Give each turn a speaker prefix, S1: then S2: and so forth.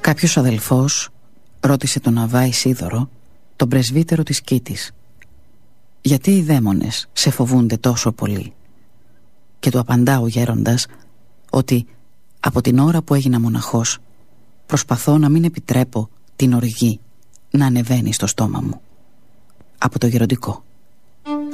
S1: Κάποιος αδελφός ρώτησε τον Αβά Ισίδωρο, τον πρεσβύτερο της Κήτης, γιατί οι δαίμονες σε φοβούνται τόσο πολύ? Και του απαντά ο γέροντας ότι από την ώρα που έγινα μοναχός προσπαθώ να μην επιτρέπω την οργή να ανεβαίνει στο στόμα μου. Από το Γεροντικό.